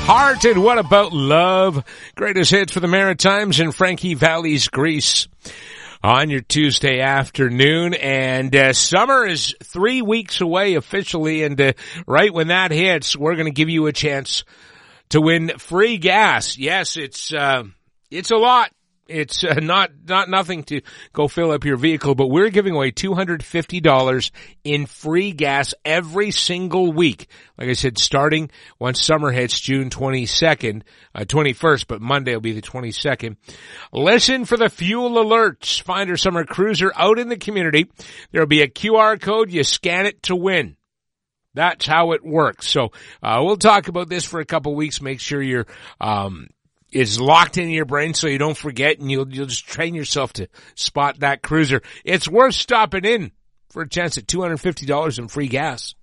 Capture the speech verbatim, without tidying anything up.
Heart and What About Love? Greatest hits for the Maritimes and Frankie Valli's Grease on your Tuesday afternoon. And uh, summer is three weeks away officially, and uh, right when that hits, we're going to give you a chance to win free gas. Yes, it's uh, it's a lot. It's uh, not not nothing to go fill up your vehicle, but we're giving away two hundred fifty dollars in free gas every single week. Like I said, starting once summer hits June twenty-second, uh, twenty-first, but Monday will be the twenty-second. Listen for the fuel alerts. Find our summer cruiser out in the community. There will be a Q R code. You scan it to win. That's how it works. So uh, we'll talk about this for a couple weeks. Make sure you're um is locked in your brain so you don't forget, and you'll you'll just train yourself to spot that cruiser. It's worth stopping in for a chance at two hundred fifty dollars in free gas.